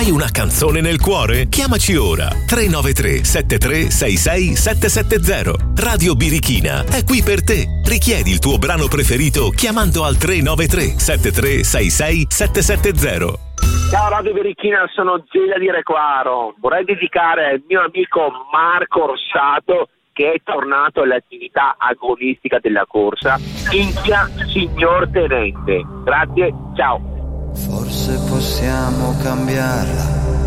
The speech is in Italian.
Hai una canzone nel cuore? Chiamaci ora 393 7366 770. Radio Birichina è qui per te. Richiedi il tuo brano preferito chiamando al 393 7366 770. Ciao Radio Birichina, sono Gela di Requaro. Vorrei dedicare al mio amico Marco Rossato, che è tornato all'attività agonistica della corsa. Minchia, signor tenente. Grazie, ciao. Forse possiamo cambiarla